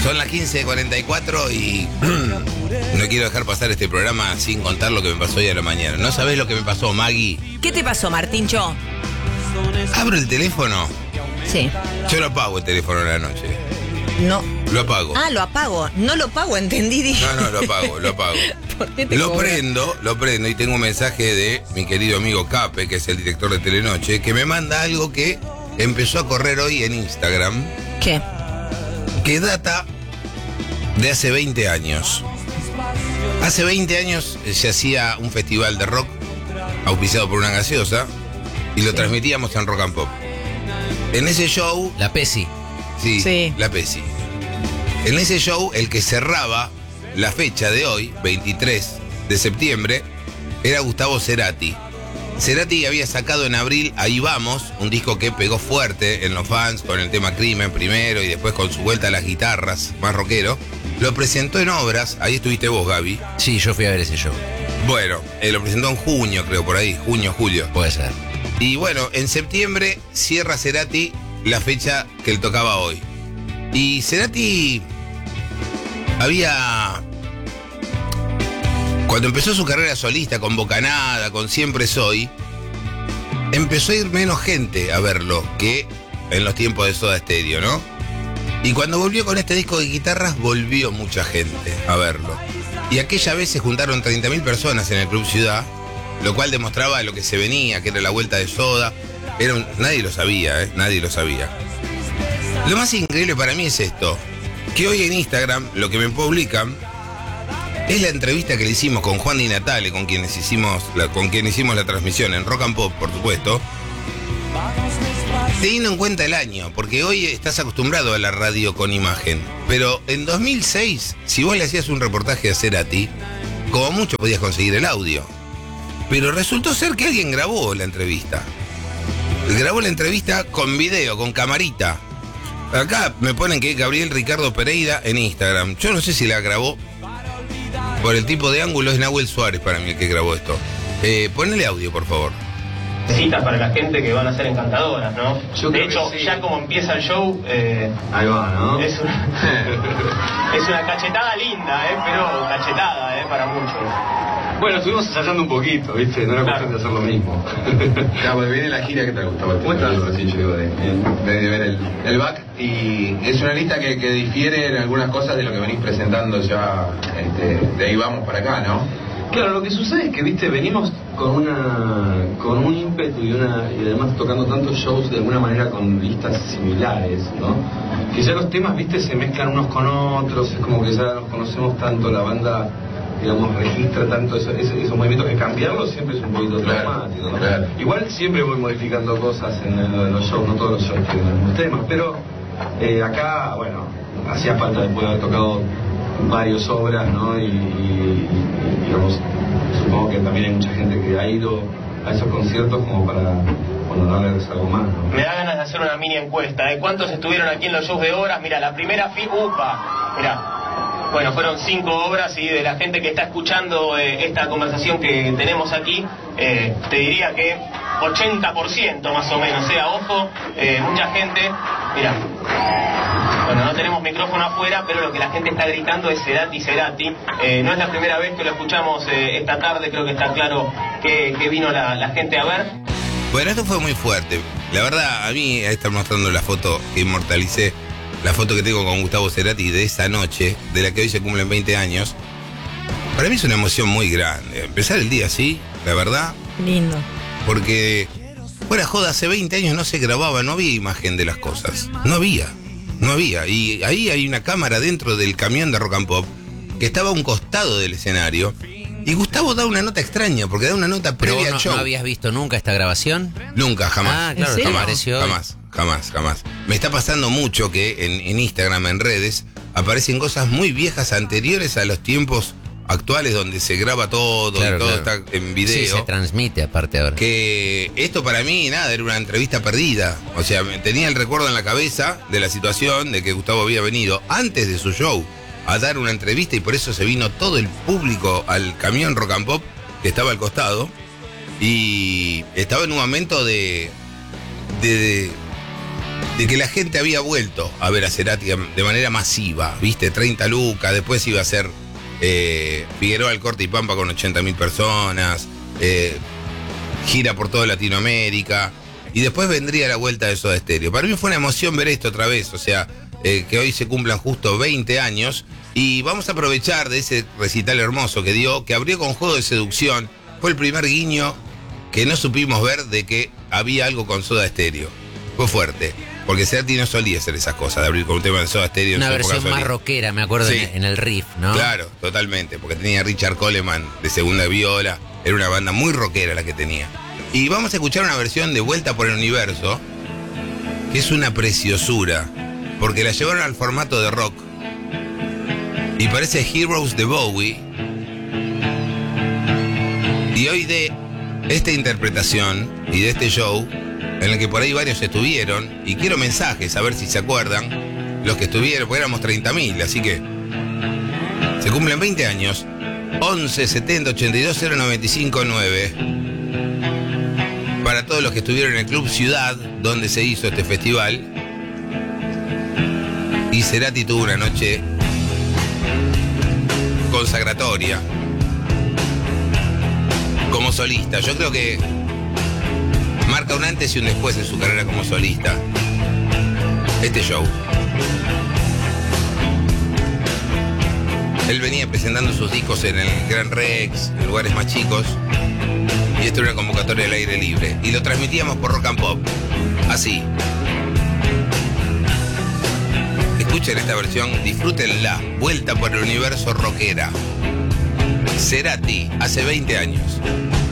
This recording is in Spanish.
Son las 15:44 y no quiero dejar pasar este programa sin contar lo que me pasó hoy a la mañana. ¿No sabés lo que me pasó, Maggie? ¿Qué te pasó, Martincho? Abro el teléfono. Sí. Yo lo apago el teléfono en la noche. No. Lo apago. Ah, lo apago. No lo pago, entendí. Dije. No, lo apago. ¿Por qué te Lo cobra? prendo y tengo un mensaje de mi querido amigo Cape, que es el director de Telenoche, que me manda algo que empezó a correr hoy en Instagram, ¿Qué? que data de hace 20 años. Hace 20 años se hacía un festival de rock auspiciado por una gaseosa y lo transmitíamos en Rock and Pop. En ese show... La Pesi. Sí, la Pesi. En ese show, el que cerraba la fecha de hoy, 23 de septiembre, era Gustavo Cerati. Cerati había sacado en abril Ahí Vamos, un disco que pegó fuerte en los fans con el tema Crimen primero y después con su vuelta a las guitarras, más rockero. Lo presentó en Obras, ahí estuviste vos, Gaby. Sí, yo fui a ver ese show. Bueno, lo presentó en junio, creo, por ahí, junio, julio. Puede ser. Y bueno, en septiembre cierra Cerati la fecha que él tocaba hoy. Y Cerati había... Cuando empezó su carrera solista con Bocanada, con Siempre Soy, empezó a ir menos gente a verlo que en los tiempos de Soda Stereo, ¿no? Y cuando volvió con este disco de guitarras, volvió mucha gente a verlo. Y aquella vez se juntaron 30.000 personas en el Club Ciudad, lo cual demostraba lo que se venía, que era la vuelta de Soda. Nadie lo sabía, nadie lo sabía. Lo más increíble para mí es esto, que hoy en Instagram lo que me publican es la entrevista que le hicimos con Juan Di Natale, con quien hicimos la transmisión en Rock and Pop, por supuesto, teniendo en cuenta el año, porque hoy estás acostumbrado a la radio con imagen, pero en 2006, si vos le hacías un reportaje a Cerati, como mucho podías conseguir el audio, pero resultó ser que alguien grabó la entrevista. Grabó la entrevista con video, con camarita. Acá me ponen que es Gabriel Ricardo Pereira en Instagram. Yo no sé si la grabó. Por el tipo de ángulo es Nahuel Suárez para mí el que grabó esto. Ponele audio, por favor. Citas para la gente que van a ser encantadoras, ¿no? De hecho, sí. Ya como empieza el show, ahí va, ¿no? Es una cachetada linda, pero cachetada, para muchos. Bueno, estuvimos ensayando un poquito, ¿viste? No era cuestión de hacer lo mismo. Claro, viene la gira que te gustaba. ¿Cómo estás? Recién llego de ver el back. Y es una lista que difiere en algunas cosas de lo que venís presentando ya. De Ahí Vamos para acá, ¿no? Claro, lo que sucede es que, viste, venimos con un ímpetu y además tocando tantos shows de alguna manera con listas similares, ¿no? Que ya los temas, viste, se mezclan unos con otros, es como que ya los conocemos tanto, la banda, digamos, registra tanto esos movimientos que cambiarlos siempre es un poquito traumático, ¿no? Claro. Igual siempre voy modificando cosas en los shows, no todos los shows tienen los mismos temas, pero acá, bueno, hacía falta después de haber tocado varias obras, ¿no? Y digamos, supongo que también hay mucha gente que ha ido a esos conciertos como para, bueno, darles algo más, ¿no? Me da ganas de hacer una mini encuesta, ¿cuántos estuvieron aquí en los shows de Obras? Mira, la primera bueno, fueron 5 obras y de la gente que está escuchando esta conversación que tenemos aquí, te diría que 80% más o menos, ojo, mucha gente, mira. Bueno, no tenemos micrófono afuera, pero lo que la gente está gritando es Cerati, Cerati. No es la primera vez que lo escuchamos esta tarde, creo que está claro que vino la gente a ver. Bueno, esto fue muy fuerte. La verdad, a mí, a estar mostrando la foto que inmortalicé, la foto que tengo con Gustavo Cerati de esa noche, de la que hoy se cumplen 20 años, para mí es una emoción muy grande. Empezar el día así, la verdad. Lindo. Porque, fuera joda, hace 20 años no se grababa, no había imagen de las cosas. No había. Y ahí hay una cámara dentro del camión de Rock and Pop que estaba a un costado del escenario. Y Gustavo da una nota extraña, porque da una nota previa al show. ¿No habías visto nunca esta grabación? Nunca, jamás. Ah, claro, ¿en serio? Jamás. Me está pasando mucho que en Instagram, en redes, aparecen cosas muy viejas anteriores a los tiempos actuales donde se graba todo, claro, y todo claro. está en video. Sí, se transmite aparte ahora. Que esto para mí, nada, era una entrevista perdida. O sea, tenía el recuerdo en la cabeza de la situación de que Gustavo había venido antes de su show a dar una entrevista y por eso se vino todo el público al camión Rock and Pop que estaba al costado y estaba en un momento de de que la gente había vuelto a ver a Cerati de manera masiva, ¿viste? 30 lucas, después iba a ser Figueroa al Corte y Pampa con 80.000 personas, gira por toda Latinoamérica, y después vendría la vuelta de Soda Stereo. Para mí fue una emoción ver esto otra vez, o sea, que hoy se cumplan justo 20 años, y vamos a aprovechar de ese recital hermoso que dio, que abrió con Juego de Seducción. Fue el primer guiño que no supimos ver de que había algo con Soda Stereo. Fue fuerte, porque Cerati no solía hacer esas cosas, de abrir con un tema de Soda Stereo. Una versión más rockera, me acuerdo, sí, en el riff, ¿no? Claro, totalmente, porque tenía a Richard Coleman de segunda viola, era una banda muy rockera la que tenía. Y vamos a escuchar una versión de Vuelta por el Universo, que es una preciosura, porque la llevaron al formato de rock, y parece Heroes de Bowie. Y hoy de esta interpretación y de este show, en el que por ahí varios estuvieron, y quiero mensajes, a ver si se acuerdan, los que estuvieron, porque éramos 30.000, así que se cumplen 20 años. 11 70 82 095 9. Para todos los que estuvieron en el Club Ciudad, donde se hizo este festival. Y Cerati tuvo una noche consagratoria como solista. Yo creo que marca un antes y un después en su carrera como solista este show. Él venía presentando sus discos en el Gran Rex, en lugares más chicos, y esto era una convocatoria al aire libre, y lo transmitíamos por Rock and Pop, así. Escuchen esta versión, disfrútenla. Vuelta por el Universo rockera. Cerati, hace 20 años.